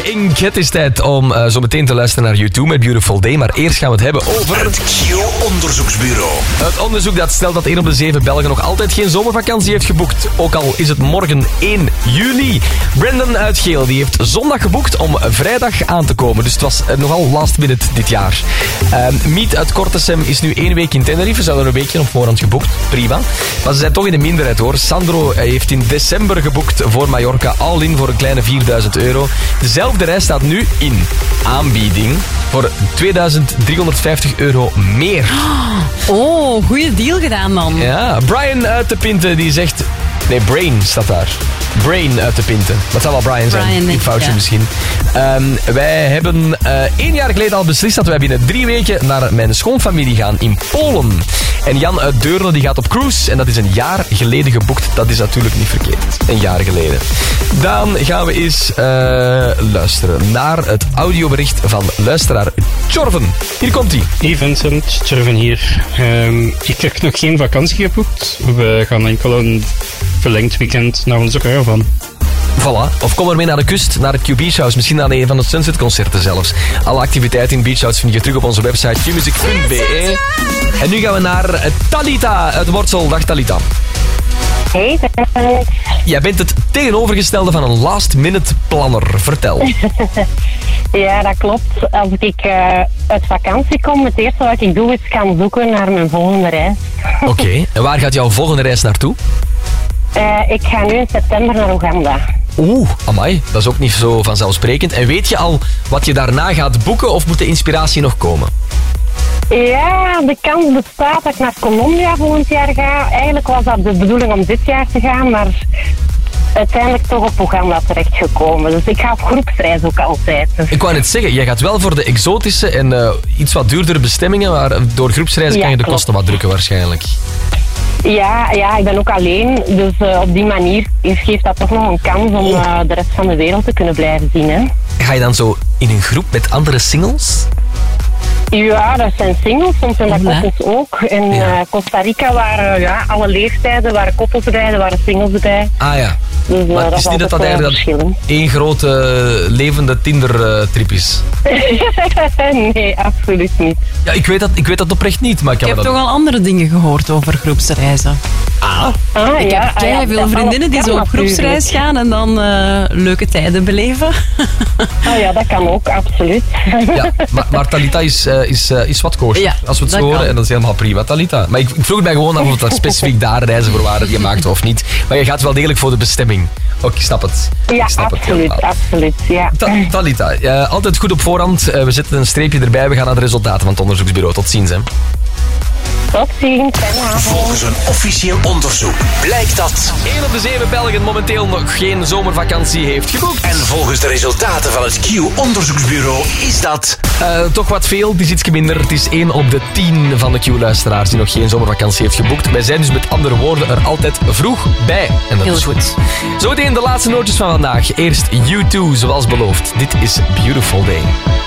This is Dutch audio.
Inc. Het is tijd om zo meteen te luisteren naar U2 met Beautiful Day. Maar eerst gaan we het hebben over... Het Q-onderzoeksbureau. Het onderzoek dat stelt dat 1 op de 7 Belgen nog altijd geen zomervakantie heeft geboekt. Ook al is het morgen 1 juli. Brandon uit Geel die heeft zondag geboekt om vrijdag aan te komen. Dus het was nogal last minute dit jaar. Miet uit Kortesem is nu 1 week in Tenerife. Ze hadden een weekje op voorhand geboekt. Prima. Maar ze zijn toch in de minderheid hoor. Sandro heeft in december geboekt voor Mallorca. All in voor een kleine €4.000. Dezelfde reis staat nu in aanbieding voor €2.350 meer. Oh, goede deal gedaan man. Ja, Brian uit de Pinte die zegt... Nee, Brain staat daar. Brain uit de Pinte. Dat zal wel Brian zijn. Brian, Een foutje ja. misschien. Wij hebben 1 jaar geleden al beslist dat wij binnen 3 weken naar mijn schoonfamilie gaan in Polen. En Jan uit Deurne die gaat op cruise. En dat is een jaar geleden geboekt. Dat is natuurlijk niet verkeerd. Een jaar geleden. Dan gaan we eens luisteren naar het audiobericht van luisteraar Tjorven. Hier komt hij. Hey Vincent, Tjurven hier. Ik heb nog geen vakantie geboekt. We gaan enkel een verlengd weekend naar onze caravan. Voilà. Of kom ermee naar de kust, naar het Q Beach House. Misschien naar een van de Sunset-concerten zelfs. Alle activiteiten in Beach House vind je terug op onze website qmusic.be. En nu gaan we naar Talita uit Wortsel. Dag Talita. Hey, Jij bent het tegenovergestelde van een last-minute planner. Vertel. ja, dat klopt. Als ik uit vakantie kom, het eerste wat ik doe is gaan zoeken naar mijn volgende reis. Oké. En waar gaat jouw volgende reis naartoe? Ik ga nu in september naar Oeganda. Oeh, amai. Dat is ook niet zo vanzelfsprekend. En weet je al wat je daarna gaat boeken of moet de inspiratie nog komen? Ja, de kans bestaat dat ik naar Colombia volgend jaar ga. Eigenlijk was dat de bedoeling om dit jaar te gaan, maar uiteindelijk toch op Oeganda terechtgekomen. Dus ik ga op groepsreis ook altijd. Dus Ik wou net zeggen, jij gaat wel voor de exotische en iets wat duurdere bestemmingen, maar door groepsreizen Ja, kan je de klopt. kosten wat drukken waarschijnlijk. ja, ik ben ook alleen. Dus op die manier geeft dat toch nog een kans om de rest van de wereld te kunnen blijven zien. Hè? Ga je dan zo in een groep met andere singles? Ja, dat zijn singles, soms zijn dat koppels ook. In Costa Rica waren alle leeftijden, waren koppels erbij, er waren singles erbij. Ah ja. Dus Maar het is niet dat dat eigenlijk verschillen. één grote levende Tinder-trip is. Nee, absoluut niet. Ja, ik weet dat oprecht niet, maar ik Ik kan heb me dat... toch al andere dingen gehoord over groepsreizen. Ik heb veel vriendinnen die zo op groepsreis gaan en dan leuke tijden beleven. Ja, dat kan ook, absoluut. Ja, maar Talita is wat koosje. Ja, als we het dat zo horen, kan. en dat is helemaal prima, Talita. Maar ik vroeg mij gewoon af of er specifiek daar reizen voor waren die je maakte of niet. Maar je gaat wel degelijk voor de bestemming. Oké, ik snap het. Ja, Ik snap het absoluut, helemaal. absoluut. Ja. Talita, altijd goed op voorhand. We zetten een streepje erbij. We gaan naar de resultaten van het onderzoeksbureau. Tot ziens, hè. Tot ziens, fijne avond. Volgens een officieel onderzoek blijkt dat... 1 op de 7 Belgen momenteel nog geen zomervakantie heeft geboekt. En volgens de resultaten van het Q-onderzoeksbureau is dat... Toch wat veel, het is iets minder. Het is 1 op de 10 van de Q-luisteraars die nog geen zomervakantie heeft geboekt. Wij zijn dus met andere woorden er altijd vroeg bij. En dat Heel is goed. Zometeen de laatste nootjes van vandaag. Eerst U2, zoals beloofd. Dit is Beautiful Day.